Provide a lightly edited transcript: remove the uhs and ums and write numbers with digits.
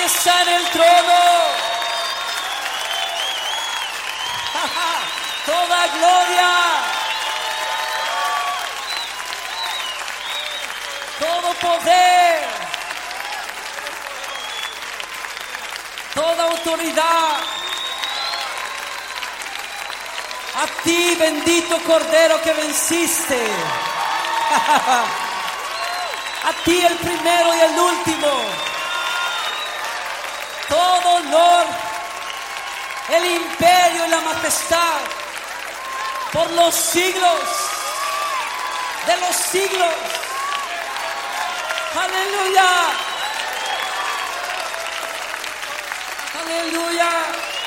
está en el trono. Toda gloria, todo poder, toda autoridad a ti, bendito Cordero que venciste. A ti, el primero y el último. Todo honor, el imperio y la majestad por los siglos de los siglos. Aleluya. Aleluya.